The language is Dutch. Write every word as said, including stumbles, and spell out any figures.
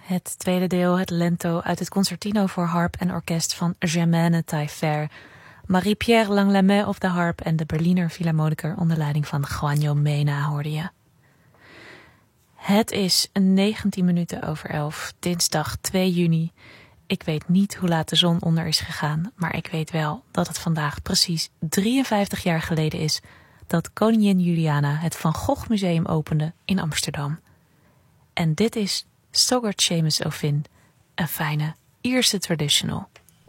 Het tweede deel, het lento uit het concertino voor harp en orkest van Germaine Taillefer. Marie-Pierre Langlamet op de harp en de Berliner Philharmoniker onder leiding van Juanjo Mena hoorde je. Het is negentien minuten over elf, dinsdag twee juni. Ik weet niet hoe laat de zon onder is gegaan, maar ik weet wel dat het vandaag precies drieënvijftig jaar geleden is dat koningin Juliana het Van Gogh Museum opende in Amsterdam. En dit is Sogurt Seamus O'Finn, een fijne Ierse traditional.